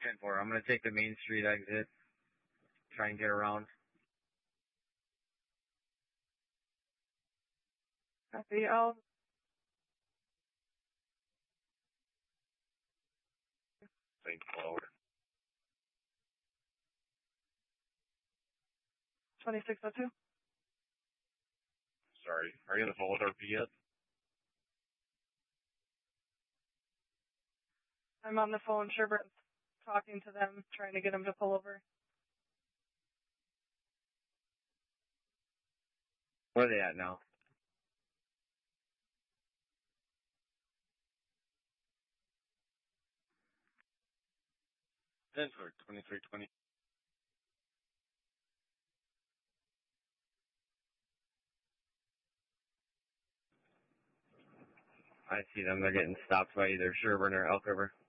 10-4. I'm going to take the Main Street exit. Try and get around. Copy. I'll... St. Cloud. 2602. Sorry. Are you on the phone with RP yet? I'm on the phone. Sherburne's talking to them, trying to get them to pull over. Where are they at now? Denver, 2320. I see them. They're getting stopped by either Sherburne or Elk River.